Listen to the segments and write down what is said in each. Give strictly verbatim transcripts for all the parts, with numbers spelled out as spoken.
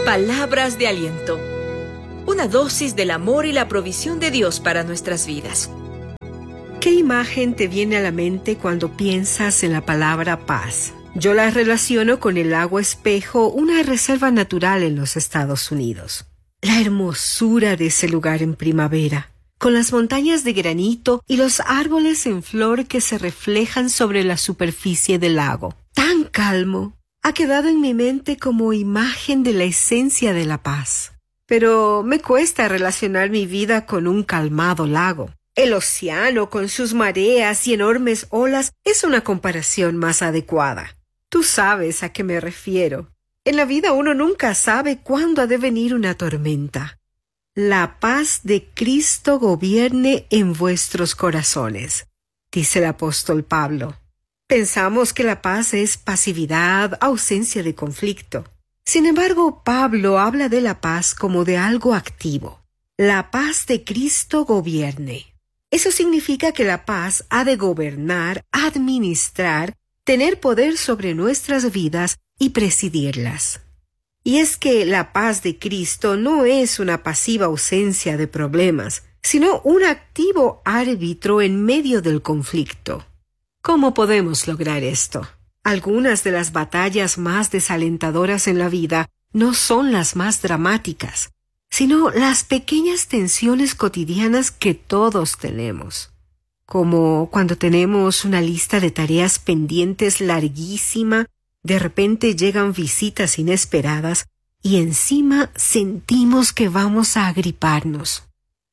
Palabras de aliento. Una dosis del amor y la provisión de Dios para nuestras vidas. ¿Qué imagen te viene a la mente cuando piensas en la palabra paz? Yo la relaciono con el lago Espejo, una reserva natural en los Estados Unidos. La hermosura de ese lugar en primavera, con las montañas de granito y los árboles en flor que se reflejan sobre la superficie del lago. Tan calmo, ha quedado en mi mente como imagen de la esencia de la paz. Pero me cuesta relacionar mi vida con un calmado lago. El océano, con sus mareas y enormes olas, es una comparación más adecuada. Tú sabes a qué me refiero. En la vida uno nunca sabe cuándo ha de venir una tormenta. La paz de Cristo gobierne en vuestros corazones, dice el apóstol Pablo. Pensamos que la paz es pasividad, ausencia de conflicto. Sin embargo, Pablo habla de la paz como de algo activo. La paz de Cristo gobierne. Eso significa que la paz ha de gobernar, administrar, tener poder sobre nuestras vidas y presidirlas. Y es que la paz de Cristo no es una pasiva ausencia de problemas, sino un activo árbitro en medio del conflicto. ¿Cómo podemos lograr esto? Algunas de las batallas más desalentadoras en la vida no son las más dramáticas, sino las pequeñas tensiones cotidianas que todos tenemos. Como cuando tenemos una lista de tareas pendientes larguísima, de repente llegan visitas inesperadas y encima sentimos que vamos a agriparnos.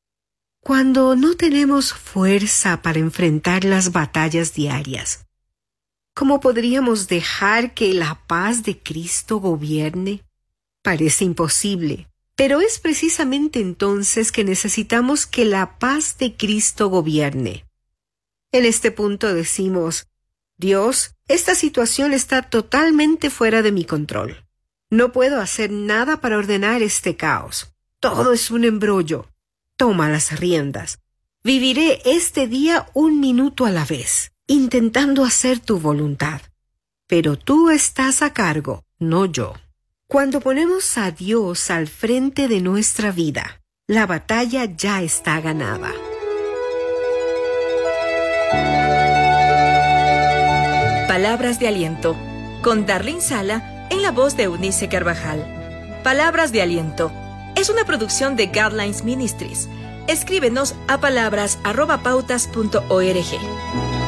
Cuando no tenemos fuerza para enfrentar las batallas diarias, ¿cómo podríamos dejar que la paz de Cristo gobierne? Parece imposible, pero es precisamente entonces que necesitamos que la paz de Cristo gobierne. En este punto decimos, Dios, esta situación está totalmente fuera de mi control. No puedo hacer nada para ordenar este caos. Todo es un embrollo. Toma las riendas. Viviré este día un minuto a la vez, intentando hacer tu voluntad. Pero tú estás a cargo, no yo. Cuando ponemos a Dios al frente de nuestra vida, la batalla ya está ganada. Palabras de aliento, con Darlene Sala en la voz de Eunice Carvajal. Palabras de aliento es una producción de Guidelines Ministries. Escríbenos a palabras arroba pautas punto org.